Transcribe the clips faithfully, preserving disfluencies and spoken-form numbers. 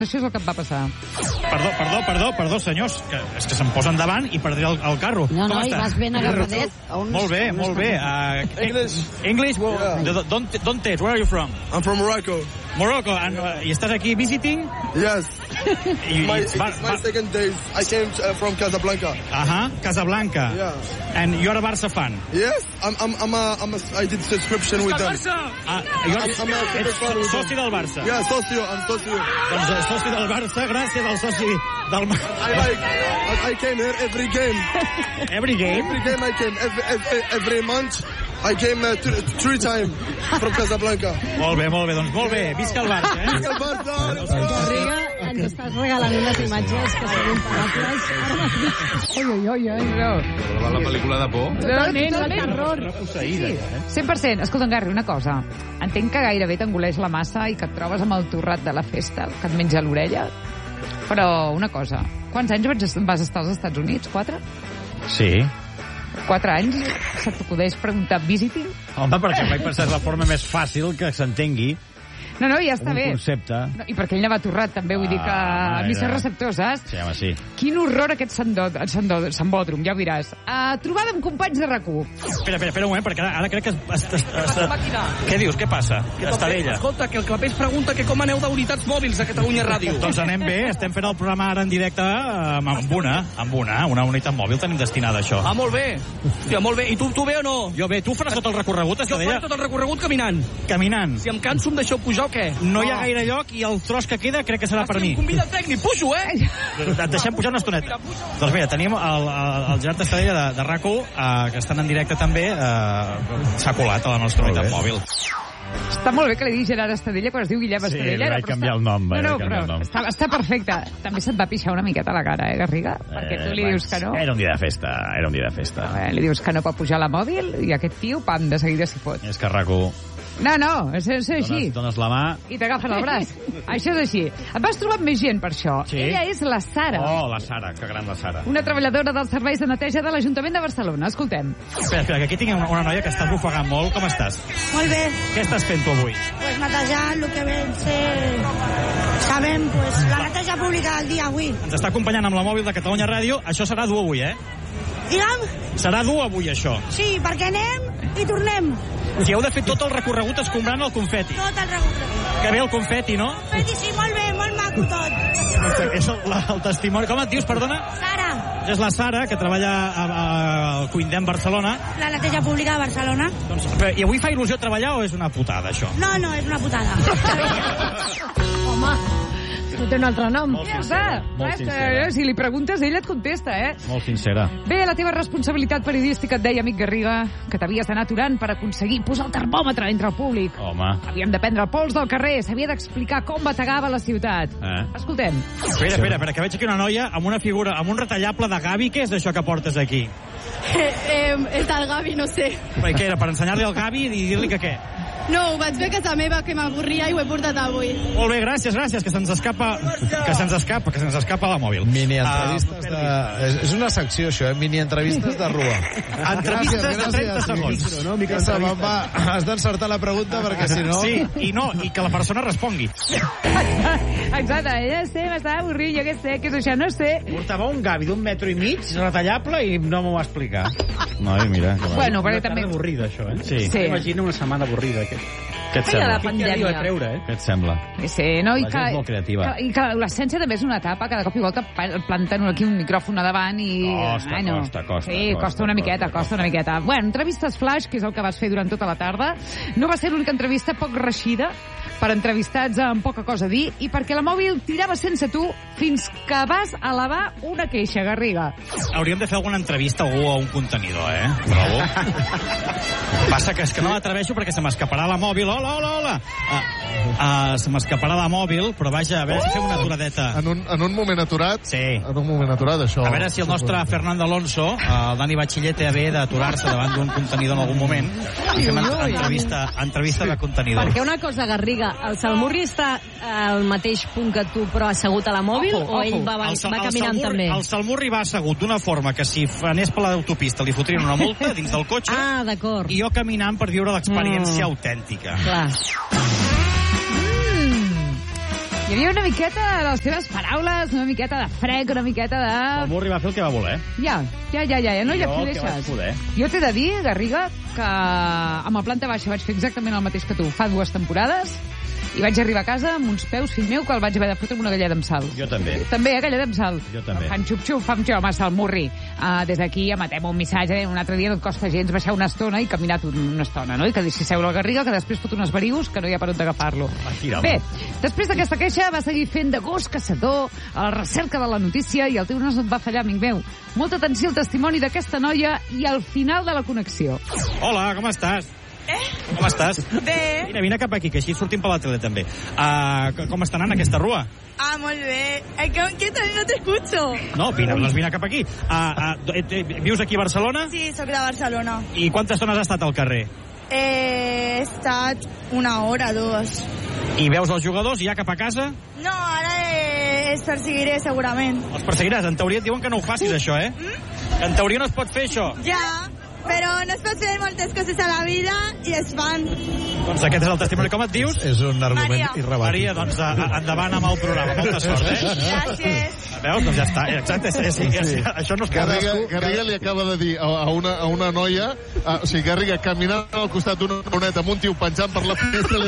Això és el que em va passar. Perdó, perdó, perdó, perdó, senyors, que és que se'm posen davant i perdré el, el carro. No, no, Com i està? vas ben agafadet. Molt bé, molt bé. Uh, English. English? Well, Yeah. Don't, don't it. Where are you from? I'm from Morocco. Morocco. And, uh, I estàs aquí visiting? Yes. I, My, i, it's my second day. I came uh, from Casablanca. Ahà, Casablanca. Yeah. And you're a Barça fan? Yes. I'm. I'm. I'm a. I'm a. I did subscription with them. Ah, you're, I'm, I'm a super ets fan with them. soci del Barça? Yeah, socio. I'm socio. Doncs eh, soci del Barça, gràcies al soci del... I like. I, I came here every game. Every game? Every game I came. Every every, every month. I came uh, th three times from Casablanca. Molt bé, molt bé, doncs molt bé. Visca el Barça, eh? Visca el Barça! Garriga, ens estàs regalant unes imatges que són imparables. Oi, oi, oi, oi, no. La pel·lícula de por. No, nen, Tot el terror. Sí, cent per cent. Escolta'm, Garri, una cosa. Entenc que gairebé t'engoleix la massa i que et trobes amb el torrat de la festa, que et menja l'orella. Però una cosa, quants anys vas- vas estar als Estats Units? Quatre? Sí. Quatre anys? Se t'acudeix preguntar visiting? Home, perquè vaig pensar és la forma més fàcil que s'entengui No, no, ja està un bé. concepte. No, I perquè ell anava torrat, també, vull dir que Ah, a mi mira. ser receptor, saps? Sí, home, sí. Quin horror aquest sandó- sandó- sambòdrom, ja ho diràs. Uh, trobada amb companys de RAC u. Espera, espera, espera un moment, perquè ara, ara crec que... Es, es, es, es, què dius? Què passa? Estadella. Escolta, que el Clapés pregunta que com aneu d'unitats mòbils a Catalunya Ràdio. Doncs anem bé, estem fent el programa ara en directe amb, amb una, amb una, una unitat mòbil tenim destinada a això. Ah, molt bé. Hòstia, molt bé. I tu, tu bé o no? Jo bé, tu faràs tot el recorregut, Jo faré Estadella? tot el recorregut caminant. Caminant. Si em canso, em deixeu pujar o què? No hi ha gaire lloc i el tros que queda crec que serà per Aquí mi. em convida el tècnic, pujo, eh? Et deixem pujar una estoneta. Doncs mira, tenim el, el, el Gerard Estadella de, de RAC u, eh, que estan en directe també, eh, s'ha colat a la nostra Molt unitat bé. mòbil. Està molt bé que li digui Gerard Estadella quan es diu Guillem Sí, Estadella. li vaig però canviar està- el nom, No, vaig no, canviar però el nom. està, està perfecte. També se't va pixar una miqueta a la cara, eh, Garriga? Perquè tu li dius que no. Era un dia de festa, era un dia de festa. Eh, li dius que no pot pujar a la mòbil i aquest tio, pam, de seguida s'hi fot. És que RAC u, No, no, és, és així. dones, dones la mà... I t'agafen el braç. Això és així. Et vas trobar amb més gent per això. Sí? Ella és la Sara, Oh, la Sara, que gran la Sara. una treballadora dels serveis de neteja de l'Ajuntament de Barcelona. Escoltem. Espera, espera, que aquí tinc una, una noia que està bufegant molt. Com estàs? Molt bé, Què estàs fent tu avui? pues netejant el que ven ser... Sabem, pues, la neteja pública del dia avui. Ens està acompanyant amb la mòbil de Catalunya Ràdio. Això serà dur avui, eh? Digue'm, Serà dur avui, això. sí, perquè anem i tornem. O sigui, heu de fer tot el recorregut escombrant el confeti. Tot el recorregut. Que bé el confeti, no? Confeti, sí, molt bé, molt maco tot. És el, el testimoni. Com et dius, perdona? Sara, És la Sara, que treballa a, a, al Cuindem, Barcelona. la neteja pública de Barcelona. Doncs, però, I avui fa il·lusió treballar o és una putada, això? No, no, és una putada. Home, no té un altre nom. Molt Ja sincera, està. molt És que, sincera. eh, si li preguntes, ella et contesta, eh? Molt sincera. Bé, la teva responsabilitat periodística et deia, amic Garriga, que t'havies d'anar aturant per aconseguir posar el termòmetre entre el públic. Home, Havíem de prendre el pols del carrer, s'havia d'explicar com bategava la ciutat. Eh? Escoltem. Espera, espera, espera, que veig aquí una noia amb una figura, amb un retallable de Gavi. Què és això que portes aquí? Eh, és del Gavi, no sé. Però què era, per ensenyar-li al Gavi i dir-li que què? No, ho vaig fer a casa meva, que m'avorria i ho he portat avui. Molt bé, gràcies, gràcies, que se'ns escapa, que se'ns escapa, que se'ns escapa la mòbil. Mini Ah, entrevistes de... És, és una secció, això, eh? Mini entrevistes de Rua. Entrevistes de trenta segons. No? Mica se me'n va. Has d'encertar la pregunta perquè si no... Sí, i no, i que la persona respongui. Exacte, ella sé, m'estava avorrint, jo què sé, què és això, no sé. portava un Gavi d'un metro i mig, retallable, i no m'ho va explicar. Noi, mira. Que Bueno, Una perquè tarda també... avorrida, això, eh? Sí. Sí. Imagina una setmana avorrida, aquest. Què et Feia la sembla? pandèmia. treure, eh? Què et sembla? Sí, no? I La gent és molt creativa. Que, I que l'essència també és una etapa, que de cop i volta pa- planten aquí un micròfon a davant i... Costa, Bueno, costa, costa, Sí, costa, costa una miqueta, costa, costa una miqueta. Bueno, entrevistes flash, que és el que vas fer durant tota la tarda. No va ser l'única entrevista poc reixida per entrevistats amb poca cosa a dir i perquè la mòbil tirava sense tu fins que vas elevar una queixa, Garriga. Hauríem de fer alguna entrevista a algú a un contenidor, eh? Trobo. Passa que és que no m'atreveixo perquè se m'escaparà la mòbil. Hola, hola, hola! Uh, uh, se m'escaparà la mòbil, però vaja, a veure si fem una aturadeta. En un, en un moment aturat, Sí. en un moment aturat, això... A veure si el nostre Fernando Alonso, el Dani Batxiller, té a bé d'aturar-se davant d'un contenidor en algun moment i fem entre- entrevista, entrevista de contenidor. Perquè una cosa, Garriga, el Salmurri està al mateix punt que tu, però assegut a la mòbil, Ojo, o ell ojo. va, va, El Sal- va el caminant Salmurri- també? El Salmurri va assegut d'una forma que si anés per l'autopista li fotrien una multa dins del cotxe Ah, d'acord. i jo caminant per viure l'experiència Mm. autèntica. Clar. Hi havia una miqueta de les teves paraules, una miqueta de frec, una miqueta de... El Murri va fer el que va voler. Ja, ja, ja, ja, ja no hi ha Jo qui el que vaig deixes. poder. Jo t'he de dir, Garriga, que amb el Planta Baixa vaig fer exactament el mateix que tu fa dues temporades i vaig arribar a casa amb uns peus, fill meu, que el vaig haver de fotre amb una galleda amb sal. Jo també. També, eh, galleda amb sal. Jo també. Fan xup-xup, fan jo, massa el Murri. Uh, des d'aquí emetem un missatge, un altre dia no et costa gens baixar una estona i caminar tot una estona, no? I que deixi seure el Garriga, que després fot unes barius que no hi ha per on agafar-lo. Bé, després d'aquesta queixa va seguir fent de gos caçador a la recerca de la notícia i el teu nas no et va fallar, amic meu. Molta atenció al testimoni d'aquesta noia i al final de la connexió. Hola, com estàs? Eh? Com estàs? Bé. Vine, vine cap aquí, que així sortim per la tele, també. Uh, com està anant aquesta rua? Ah, molt bé. Eh, que, que también no te escucho. No, vine, doncs vine cap aquí. Uh, uh, vius aquí a Barcelona? Sí, soc de Barcelona. I quanta estona has estat al carrer? Eh, he estat una hora, dues. I veus els jugadors i ja cap a casa? No, ara eh, els perseguiré, segurament. Els perseguiràs? En teoria et diuen que no ho facis, això, eh? Mm? En teoria no es pot fer, això. Ja, però no es pot fer moltes coses a la vida i es fan. Doncs aquest és el testimoni. Com et dius? És un argument Maria. irrebatible. Maria, doncs a, a, endavant amb el programa. Molta sort, eh? Gràcies. Veus? Doncs ja està. Exacte, és, és, és, és, això no es pot. Garriga, Garriga li acaba de dir a, a, una, a una noia, a, o sigui, Garriga caminant al costat d'una noneta amb un tio penjant per la finestra.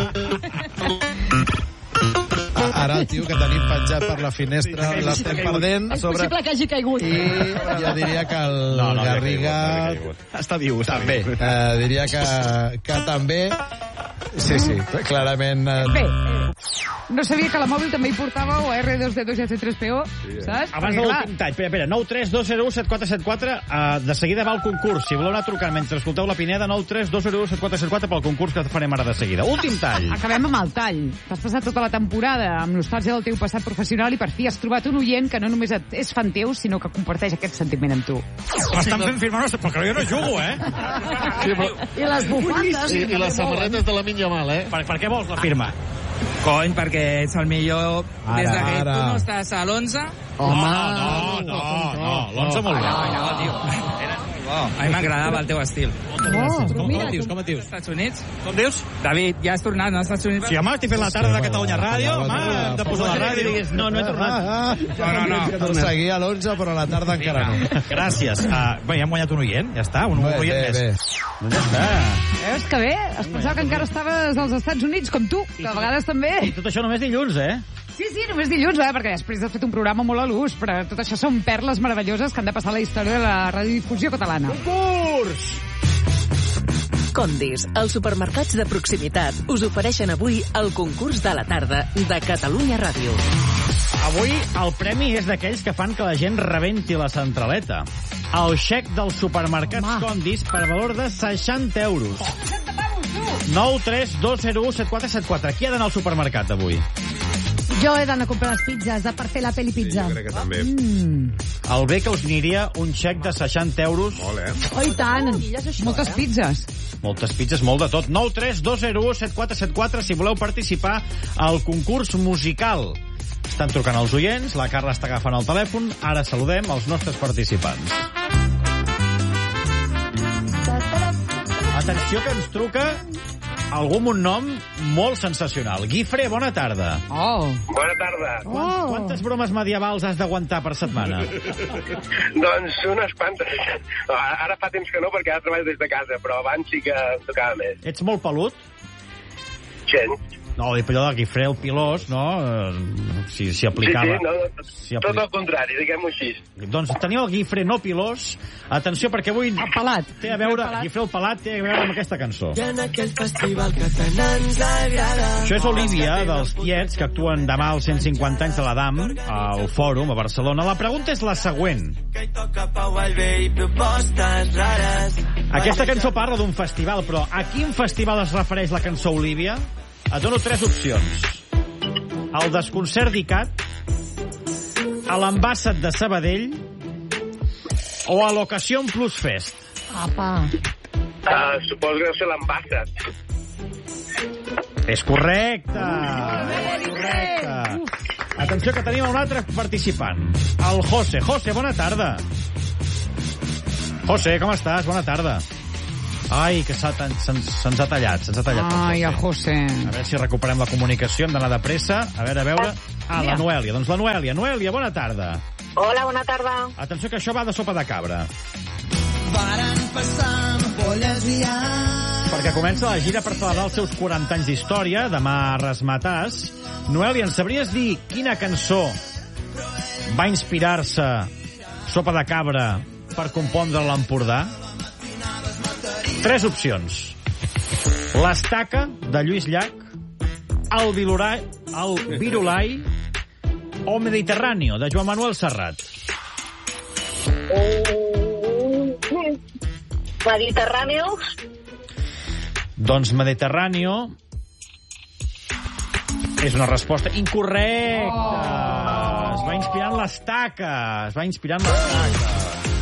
Ara el tio que tenim penjat per la finestra l'estem perdent. És possible que hagi caigut. I jo diria que el No, no, Garriga... Està viu, també. Uh, diria que, que també... Sí, sí, clarament... Uh... Bé, no sabia que la mòbil també hi portava o R dos D dos i C tres P O, saps? Abans de l'últim tall, espera, espera, nou tres dos zero u set quatre set quatre, uh, de seguida va el concurs. Si voleu anar trucant mentre escolteu la Pineda, nou tres dos zero u set quatre set quatre pel concurs que farem ara de seguida. Últim tall. Acabem amb el tall. T'has passat tota la temporada amb nostàlgia del teu passat professional i per fi has trobat un oient que no només et és fan teu, sinó que comparteix aquest sentiment amb tu. M'estan fent firmar, però jo no jugo, eh? Sí, però... I les bufandes. I, i les samarretes de la minya mal, eh? Per, per què vols la firma? Cony, perquè ets el millor Ara, des de que ara. tu no estàs a l'onze. Home! No, no, no, l'onze molt bé. No, tio. Era molt bo. A mi m'agradava el teu estil. Com, com mira, et dius? Com et dius? Estats Units? Com dius? David, ja has tornat, no, als Estats Units? Sí, home, estic fent la tarda de Catalunya Ràdio, home, hem de posar la ràdio. No, no he tornat. No, no, no. Seguia a l'onze, però a la tarda encara no. Gràcies. Uh, bé, ja hem guanyat un oient, ja està, un Bé, oient bé, més. bé. Doncs ja està. Veus que bé? Es pensava que encara estaves als Estats Units, com tu, que a vegades també. I tot això només dilluns, eh? Sí, sí, només dilluns, eh? Perquè després has fet un programa molt a l'ús, però tot això són perles meravelloses que han de passar a la història de la radiodifusió catalana. Concurs! Condis, els supermercats de proximitat, us ofereixen avui el concurs de la tarda de Catalunya Ràdio. Avui el premi és d'aquells que fan que la gent rebenti la centraleta. El xec dels supermercats Home. Condis per valor de seixanta euros. nou tres dos zero u set quatre set quatre. Qui ha d'anar al supermercat avui? Jo he d'anar a comprar les pizzas de per fer la peli pizza. Jo crec que també. Mm. El bé que us aniria un xec de seixanta euros. Molt, eh? Oh, i tant. Moltes pizzas. Moltes pizzas, molt de tot. nou tres dos zero u set quatre set quatre si voleu participar al concurs musical. Estan trucant els oients, la Carla està agafant el telèfon. Ara saludem els nostres participants. Atenció que ens truca algú amb un nom molt sensacional. Guifré, bona tarda. Oh. Bona tarda. Oh. Quantes bromes medievals has d'aguantar per setmana? Doncs unes quantes. No, ara fa temps que no, perquè ara treballo des de casa, però abans sí que em tocava més. Ets molt pelut? Gent. No, dic, allò del Guifré, el pilós, no? Eh, Si, si aplicava... Sí, sí, no, si tot el contrari, diguem-ho així. Doncs teniu el Guifré no pilós. Atenció, perquè avui... El pelat. Té a veure, Guifré el pelat té a veure amb aquesta cançó. I en aquell festival que tant ens agrada. Això és Olívia, dels Tiets, que actuen demà als cent cinquanta anys de l'Adam, al Fòrum, a Barcelona. La pregunta és la següent. Que hi toca Pau Vallvé i propostes rares. Aquesta cançó parla d'un festival, però a quin festival es refereix la cançó Olívia? Et dono tres opcions. El Desconcert d'Icat, a l'Ambassat de Sabadell o a l'Occasion Plus Fest. Apa. Uh, suposo que deu ser l'Ambassat. És correcte. És correcte. Atenció que tenim un altre participant. El José. José, bona tarda. José, com estàs? Bona tarda. Ai, que se'ns se se ha tallat, se'ns ha tallat. Ai, el José. A veure si recuperem la comunicació, hem d'anar de pressa. A veure, a veure... Ah, la Noèlia. Doncs la Noèlia. Noèlia, bona tarda. Hola, bona tarda. Atenció, que això va de sopa de cabra. Varen passar ampolles i anys. Perquè comença la gira per celebrar els seus quaranta anys d'història, demà a Rasmatàs. Noèlia, ens sabries dir quina cançó va inspirar-se Sopa de Cabra per compondre l'Empordà? Tres opcions. L'Estaca, de Lluís Llach, el Virulai, el Virulai o Mediterráneo, de Joan Manuel Serrat. Mm, Mediterráneo. Doncs Mediterráneo és una resposta incorrecta. Oh. Es va inspirar en l'Estaca. Es va inspirar en l'Estaca.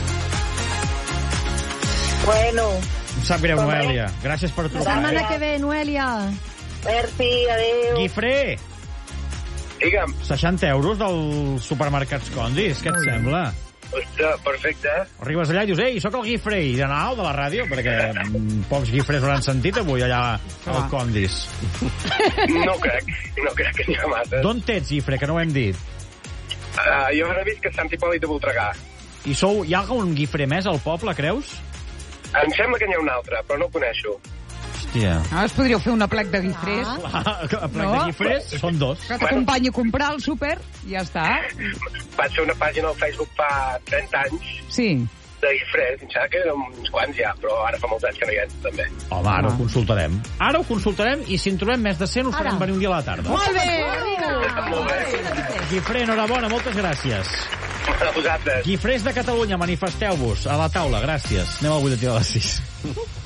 Bueno. Em sap greu, Noèlia. Gràcies per La trucar. setmana que ve, Noèlia. Merci, adéu. Guifré. Digue'm. seixanta euros dels supermercats Condis, què et sembla? Ostres, perfecte. Arribes allà i dius, ei, sóc el Guifré, i d'anar de la ràdio, perquè mm, pocs Guifrés l'han sentit avui allà al Condis. No crec, no crec que n'hi ha massa. D'on t'ets, Guifré, que no ho hem dit? Uh, jo ara visc a Sant Hipòlit de Voltregà. I sou, hi ha algun Guifré més al poble, creus? Em sembla que n'hi ha un altre, però no el coneixo. Hòstia. Ah, es podríeu fer una plec de guifrés. Ah, a plec no? de guifrés són dos. Que t'acompanyi a comprar al súper, i ja està. Vaig fer una pàgina al Facebook fa trenta anys. Sí. De guifrés, em sembla que eren uns quants ja, però ara fa molts anys que no hi ha, també. Home, ara ho consultarem. Ara ho consultarem i si en trobem més de cent us farem venir un dia a la tarda. Molt bé! Molt bé. Guifré, enhorabona, moltes gràcies. A vosaltres. Guifrés de Catalunya, manifesteu-vos a la taula, gràcies. Anem al butlletí de les sis.